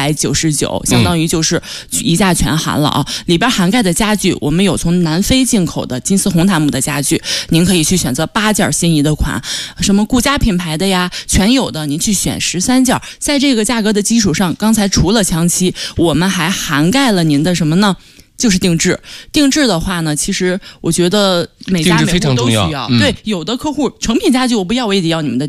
799，相当于就是一价全含了啊。里边涵盖的家具，我们有从南非进口的金丝红檀木的家具，您可以去选择8件心仪的款，什么顾家品牌的呀，全有的，您去选13件。在这个价格的基础上，刚才除了枪漆，我们还涵盖了您的什么呢？就是定制。定制的话呢，其实我觉得每家每户都需要。对，有的客户成品家具我不要，我也得要你们的